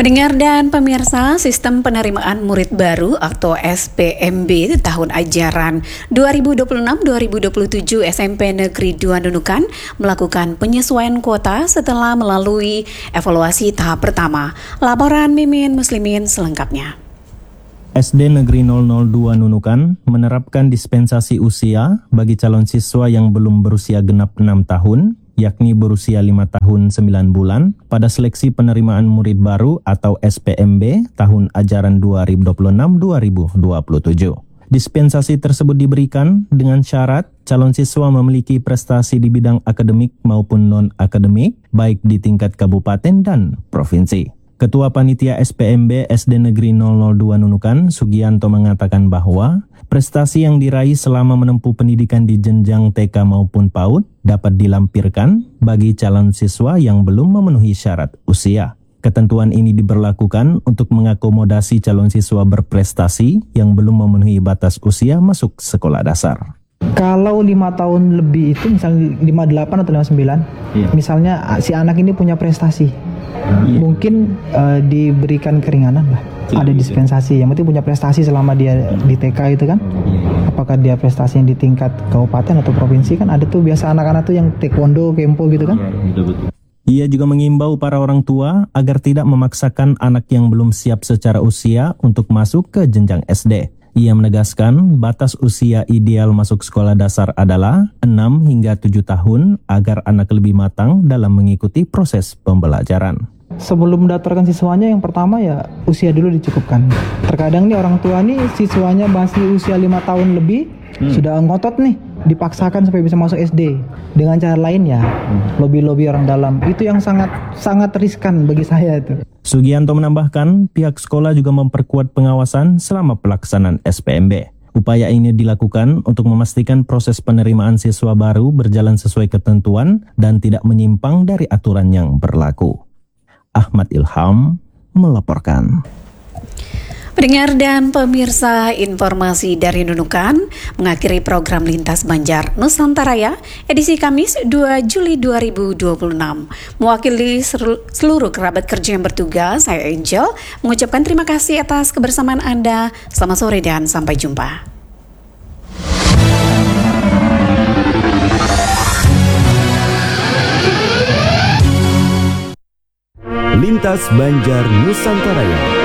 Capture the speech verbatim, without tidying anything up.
Pendengar dan pemirsa, sistem penerimaan murid baru atau S P M B tahun ajaran dua ribu dua puluh enam dua ribu dua puluh tujuh S M P Negeri dua Nunukan melakukan penyesuaian kuota setelah melalui evaluasi tahap pertama. Laporan Mimin Muslimin selengkapnya. S D Negeri nol nol dua Nunukan menerapkan dispensasi usia bagi calon siswa yang belum berusia genap enam tahun, yakni berusia lima tahun sembilan bulan, pada seleksi penerimaan murid baru atau S P M B tahun ajaran dua ribu dua puluh enam dua ribu dua puluh tujuh. Dispensasi tersebut diberikan dengan syarat calon siswa memiliki prestasi di bidang akademik maupun non-akademik, baik di tingkat kabupaten dan provinsi. Ketua Panitia S P M B S D Negeri nol nol dua Nunukan, Sugianto, mengatakan bahwa prestasi yang diraih selama menempuh pendidikan di jenjang T K maupun PAUD dapat dilampirkan bagi calon siswa yang belum memenuhi syarat usia. Ketentuan ini diberlakukan untuk mengakomodasi calon siswa berprestasi yang belum memenuhi batas usia masuk sekolah dasar. Kalau lima tahun lebih itu misalnya lima puluh delapan atau lima puluh sembilan, iya. Misalnya si anak ini punya prestasi, iya. Mungkin uh, diberikan keringanan lah, iya, ada dispensasi. Yang penting punya prestasi selama dia di T K itu kan, iya. Apakah dia prestasi yang di tingkat kabupaten atau provinsi, kan ada tuh biasa anak-anak tuh yang taekwondo, kempo gitu kan. Betul-betul. Ia juga mengimbau para orang tua agar tidak memaksakan anak yang belum siap secara usia untuk masuk ke jenjang S D. Ia menegaskan batas usia ideal masuk sekolah dasar adalah enam hingga tujuh tahun agar anak lebih matang dalam mengikuti proses pembelajaran. Sebelum mendaftarkan siswanya, yang pertama ya usia dulu dicukupkan. Terkadang nih orang tua nih siswanya masih usia lima tahun lebih, hmm. sudah ngotot nih, dipaksakan supaya bisa masuk S D. Dengan cara lain ya, hmm. lobi-lobi orang dalam. Itu yang sangat sangat riskan bagi saya itu. Sugianto menambahkan, pihak sekolah juga memperkuat pengawasan selama pelaksanaan S P M B. Upaya ini dilakukan untuk memastikan proses penerimaan siswa baru berjalan sesuai ketentuan dan tidak menyimpang dari aturan yang berlaku. Ahmad Ilham melaporkan. Pendengar dan pemirsa, informasi dari Nunukan mengakhiri program Lintas Banjar Nusantara edisi Kamis dua Juli dua ribu dua puluh enam. Mewakili seluruh kerabat kerja yang bertugas, saya Angel mengucapkan terima kasih atas kebersamaan Anda. Selamat sore dan sampai jumpa. Lintas Banjar Nusantara.